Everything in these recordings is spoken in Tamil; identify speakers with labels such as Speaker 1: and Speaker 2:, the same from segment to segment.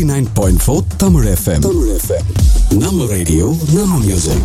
Speaker 1: 89.4 Tamil FM. நம்ம ரேடியோ நம்ம மியூசிக்.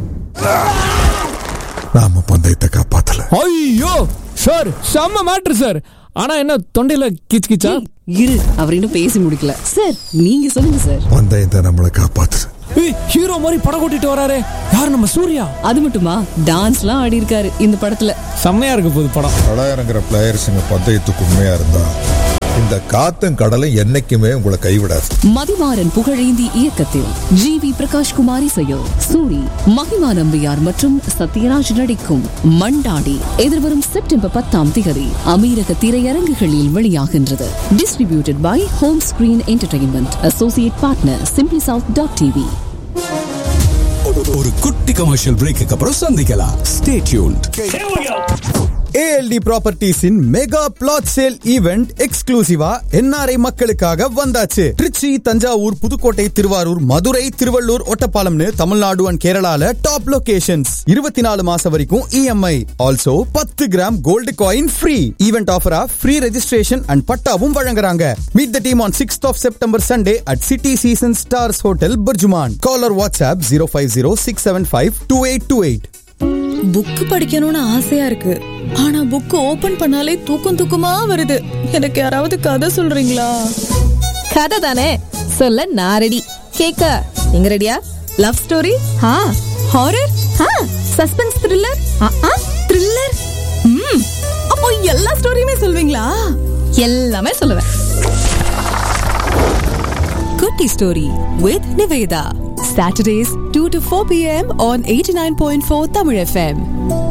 Speaker 2: நாம பந்தயத்தை காப்பாத்தல.
Speaker 3: ஐயோ சார், செம்ம மேட்ரு சார். ஆனா என்ன தொண்டையில கிச் கிச்சா?
Speaker 4: இரு, அவர் இன்னும் பேசி முடிக்கல. சார் நீங்க சொல்லுங்க சார்.
Speaker 2: பந்தயத்தை நம்மளை காப்பாத்துது.
Speaker 3: ஹீரோ மாதிரி படம் கூட்டிட்டு வராரு. யார்? நம்ம சூர்யா.
Speaker 4: அது மட்டுமா, டான்ஸ்லாம் ஆடி இருக்காரு இந்த படத்துல.
Speaker 3: செம்மையா இருக்க போகுது படம்.
Speaker 2: படையிறங்கிற பிளேயர்ஸுங்க பந்தயத்துக்கு உண்மையா இருந்தா இந்த காத்தும் கடலும் என்னைக்குமே உங்களை கைவிடாது.
Speaker 4: மதிமாறன் புகழேந்தி இயக்கத்தில் ஜிவி பிரகாஷ் குமார் இசையில் சூரி, மகிமா நம்பியார் மற்றும் சத்யராஜ் நடிக்கும் மண்டாடி எதிர்வரும் செப்டம்பர் 10 அமீரக திரையரங்குகளில் வெளியாகின்றது. Distributed by home screen entertainment. Associate partner simplysouth.tv.
Speaker 1: ஒரு குட்டி கமர்ஷியல் பிரேக்கு அப்புறம் சந்திக்கலாம். Stay tuned.
Speaker 5: ALD ப்ராப்பர்ட்டிஸின் mega plot sale event எக்ஸ்க்ளூசிவா NRI மக்களுக்காக வந்தாச்சு. திருச்சி, தஞ்சாவூர், புதுக்கோட்டை, திருவாரூர், மதுரை, திருவள்ளூர், ஒட்டப்பாலம்னு தமிழ்நாடு அண்ட் கேரளால டாப் லொகேஷன்ஸ். 24 மாசம் வரைக்கும் EMI. Also 10 gram gold coin free. Event ஆஃபரா free registration and பட்டாவும் வழங்குறாங்க. Meet the team on 6th of September Sunday at City Season Stars Hotel, Burjuman. Call or WhatsApp 050-675-2828.
Speaker 6: Book படிக்கணும்னு ஆசையா இருக்கு, ஆனா புக் ஓபன் பண்ணாலே தூக்கமா வருது. எனக்கு யாராவது கதை சொல்றீங்களா? கதை தானே சொல்ல நான் ரெடி. கேக்க நீங்க ரெடியா? Love story, horror, suspense, thriller, thriller. அப்போ எல்லா ஸ்டோரியுமே சொல்வீங்களா? எல்லாமே சொல்லுவேன். குட்டி story with Nivetha. Saturdays 2 to 4 p.m. on 89.4 Tamil FM.